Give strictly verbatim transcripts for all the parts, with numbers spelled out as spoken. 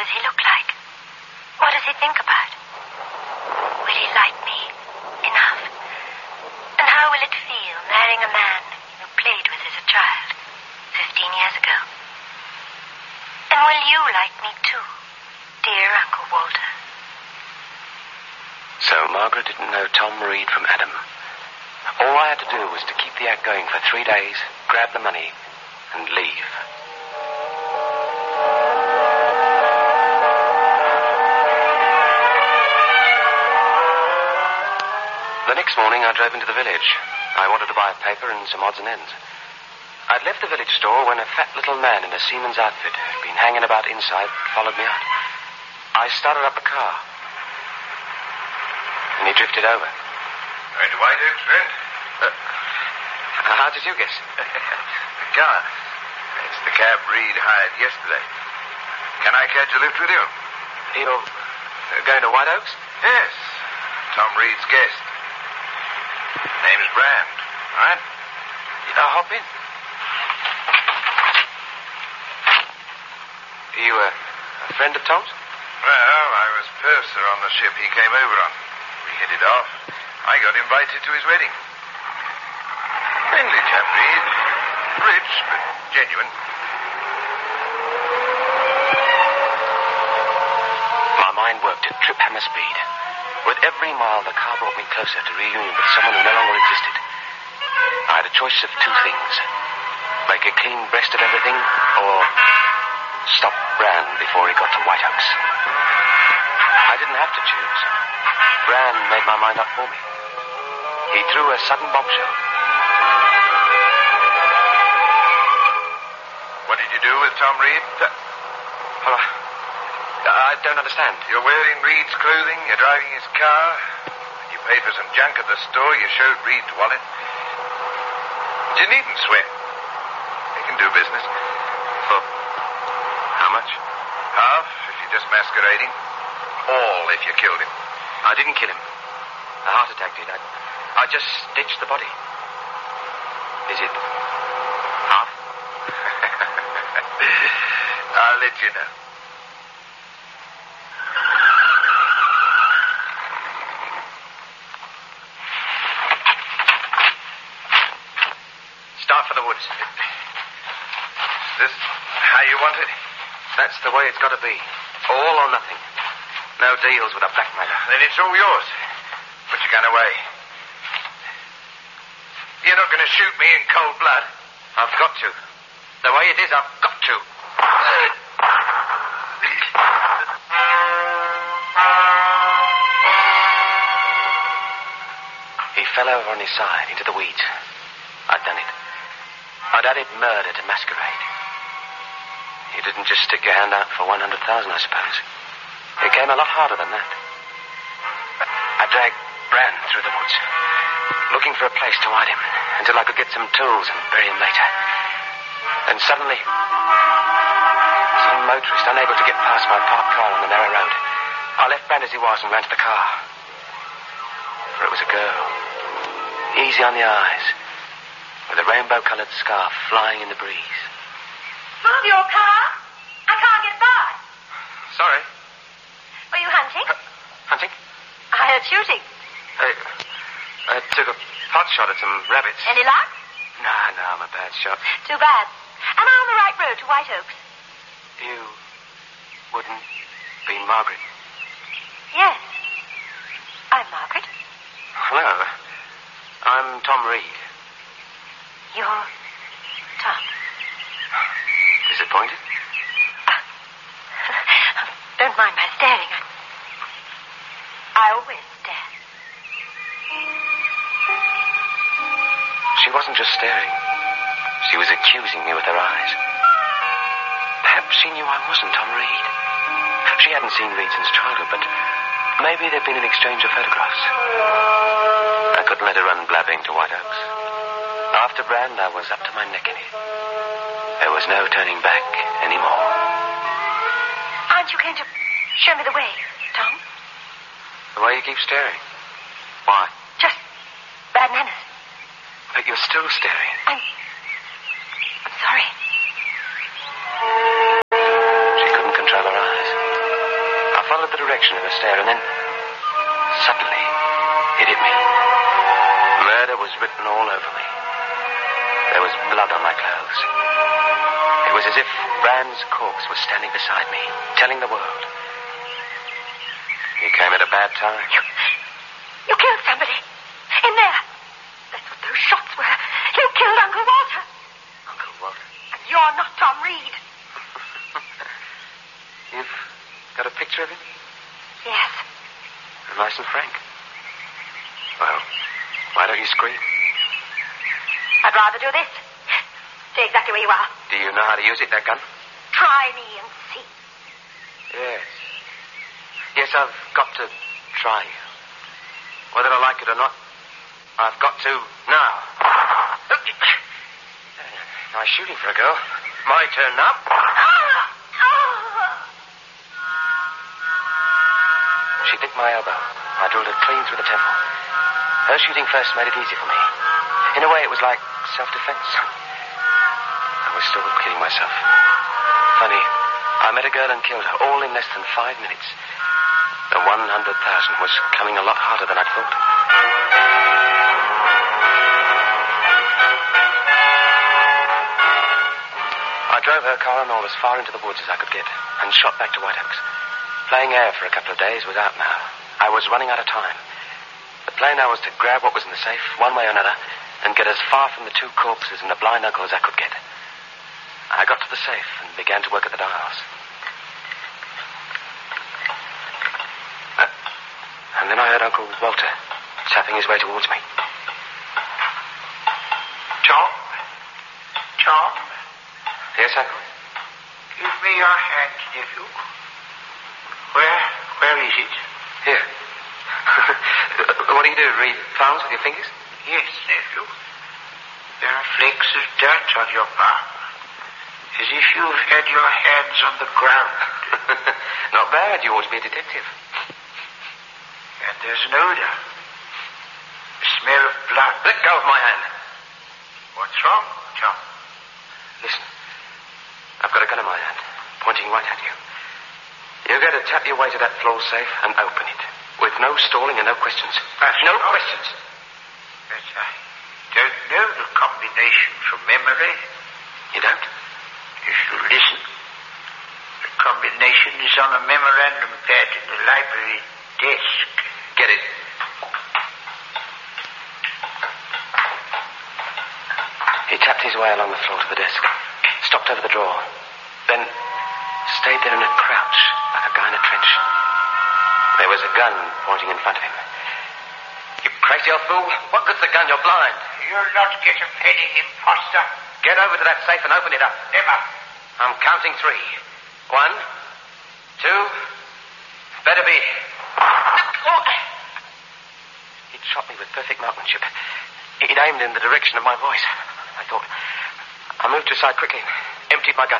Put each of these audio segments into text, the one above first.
does he look like? What does he think about? Will he like me enough? And how will it feel marrying a man you played with as a child fifteen years ago? And will you like me too, dear Uncle Walter? So Margaret didn't know Tom Reed from Adam. All I had to do was to keep the act going for three days, grab the money, and leave. The next morning I drove into the village. I wanted to buy a paper and some odds and ends. I'd left the village store when a fat little man in a seaman's outfit who'd been hanging about inside followed me out. I started up the car, and he drifted over. Going to White Oaks, friend? Uh, how did you guess? The car. It's the cab Reed hired yesterday. Can I catch a lift with you? You're uh, going to White Oaks? Yes. Tom Reed's guest. Name's Brand. All right? I'll hop in. Are you a, a friend of Tom's? Well, I was purser on the ship he came over on. We hit it off. I got invited to his wedding. Friendly chap, Reed. Rich, but genuine. My mind worked at trip hammer speed. With every mile, the car brought me closer to reunion with someone who no longer existed. I had a choice of two things. Make a clean breast of everything, or stop Brand before he got to White Oaks. I didn't have to choose. Brand made my mind up for me. He threw a sudden bombshell. What did you do with Tom Reed? Uh, uh, I don't understand. You're wearing Reed's clothing, you're driving his car. When you paid for some junk at the store, you showed Reed's wallet. You needn't sweat. You can do business. For how much? Half if you're just masquerading. All if you killed him. I didn't kill him. A heart attack did. I, I just stitched the body. Is it half? I'll let you know. Start for the woods. Is this how you want it? That's the way it's got to be. All or nothing. No deals with a blackmailer. Then it's all yours. Put your gun away. You're not going to shoot me in cold blood. I've got to. The way it is, I've got to. He fell over on his side into the weeds. I'd done it. I'd added murder to masquerade. You didn't just stick your hand out for one hundred thousand, I suppose. It came a lot harder than that. I dragged Brand through the woods, looking for a place to hide him until I could get some tools and bury him later. And suddenly, some motorist unable to get past my parked car on the narrow road. I left Brand as he was and ran to the car. For it was a girl, easy on the eyes, with a rainbow-coloured scarf flying in the breeze. Move your car. I can't get by. Sorry. Were you hunting? Uh, hunting? I heard shooting. I, I took a pot shot at some rabbits. Any luck? No, no, I'm a bad shot. Too bad. Am I on the right road to White Oaks? You wouldn't be Margaret? Yes. I'm Margaret. Hello. I'm Tom Reed. You're Tom. Disappointed? Uh, don't mind my staring. I, I always stare. She wasn't just staring. She was accusing me with her eyes. Perhaps she knew I wasn't Tom Reed. She hadn't seen Reed since childhood, but maybe there'd been an exchange of photographs. I couldn't let her run blabbing to White Oaks. After Brand, I was up to my neck in it. There was no turning back anymore. Aren't you going to show me the way, Tom? The way you keep staring. Why? Just bad manners. But you're still staring. I'm... I'm sorry. She couldn't control her eyes. reflection of her stare, and then suddenly it hit me. Murder was written all over me. There was blood on my clothes. It was as if Brand's corpse was standing beside me, telling the world. You came at a bad time. You, you killed somebody. In there. That's what those shots were. You killed Uncle Walter. Uncle Walter? And you're not Tom Reed. You've got a picture of him? Yes. Nice and frank. Well, why don't you scream? I'd rather do this. Stay exactly where you are. Do you know how to use it, that gun? Try me and see. Yes. Yes, I've got to try you. Whether I like it or not, I've got to now. Nice shooting for a girl. My turn now. She bit my elbow. I drilled her clean through the temple. Her shooting first made it easy for me. In a way, it was like self-defense. I was still kidding myself. Funny, I met a girl and killed her, all in less than five minutes. The one hundred thousand was coming a lot harder than I'd thought. I drove her car and all as far into the woods as I could get, and shot back to White Oaks. Playing air for a couple of days was out now. I was running out of time. The plan now was to grab what was in the safe, one way or another, and get as far from the two corpses and the blind uncle as I could get. I got to the safe and began to work at the dials. Uh, and then I heard Uncle Walter tapping his way towards me. Tom? Tom? Yes, Uncle? Give me your hand, nephew. Where? Where is it? Here. What do you do? Read palms with your fingers? Yes, nephew. There are flakes of dirt on your palm. As if you've had your hands on the ground. Not bad. You ought to be a detective. And there's an odor. A smell of blood. Let go of my hand. What's wrong, Tom? Listen. I've got a gun in my hand, pointing right at you. You're going to tap your way to that floor safe and open it. With no stalling and no questions. That's no not... questions. But I don't know the combination from memory. You don't? You should listen. The combination is on a memorandum pad in the library desk. Get it. He tapped his way along the floor to the desk, stopped over the drawer, then stayed there in a crouch like a guy in a trench. There was a gun pointing in front of him. You crazy old fool. What good's the gun? You're blind. You'll not get a penny, imposter. Get over to that safe and open it up. Never. I'm counting three. One, two, better be. He'd shot me with perfect marksmanship. He'd aimed in the direction of my voice. I thought. I moved to the side quickly and emptied my gun.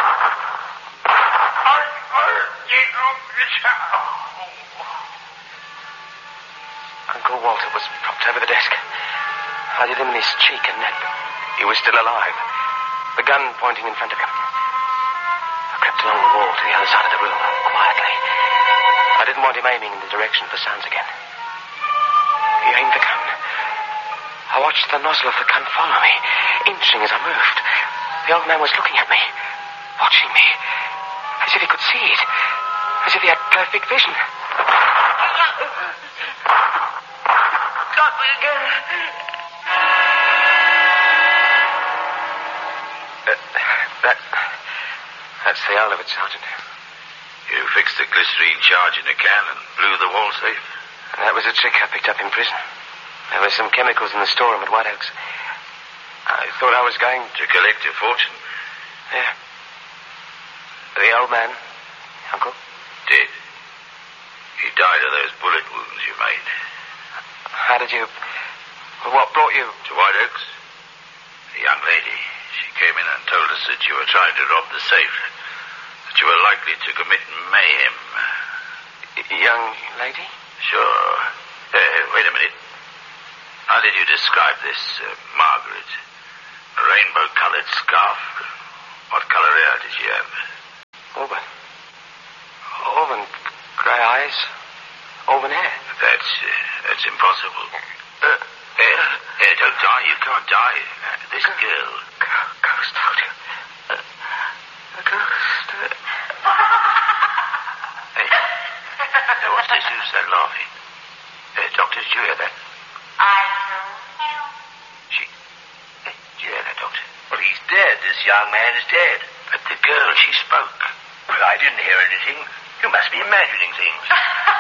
Uncle Walter was propped over the desk. I did him in his cheek and neck. He was still alive. The gun pointing in front of him. I crept along the wall to the other side of the room, quietly. I didn't want him aiming in the direction of the sounds again. He aimed the gun. I watched the nozzle of the gun follow me, inching as I moved. The old man was looking at me, watching me, as if he could see it, as if he had perfect vision. Got me again. Uh, that, that's the owl of it, Sergeant. You fixed the glycerine charge in a can and blew the wall safe? That was a trick I picked up in prison. There were some chemicals in the storeroom at White Oaks. I thought I was going to collect your fortune. Yeah. The old man, Uncle? Dead. He died of those bullet wounds you made. How did you... What brought you... To White Oaks? A young lady. She came in and told us that you were trying to rob the safe. That you were likely to commit mayhem. Y- young lady? Sure. Uh, wait a minute. How did you describe this, uh, Margaret? A rainbow-colored scarf. What color hair did she have? Auburn. Auburn. Grey eyes. that's, uh, that's impossible. Uh, here, here, don't die. You can't die. Uh, this Go- girl... Go- ghost, doctor. Uh, a ghost. Uh... Hey, now what's this? Who's that laughing? Uh, doctor, did you hear that? I know you. She... Uh, did you hear that, doctor? Well, he's dead. This young man is dead. But the girl, she spoke. Well, I didn't hear anything. You must be imagining things.